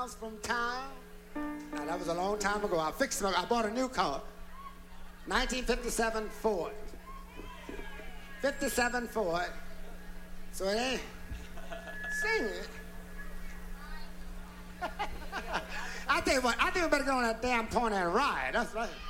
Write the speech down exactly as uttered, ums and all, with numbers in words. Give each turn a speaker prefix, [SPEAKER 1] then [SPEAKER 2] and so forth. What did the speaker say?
[SPEAKER 1] miles from town. Now, that was a long time ago. I fixed it. I bought a new car. nineteen fifty-seven Ford. fifty-seven Ford. So it ain't... Sing it. I tell you what, I think we better go on that damn pony and ride. That's right.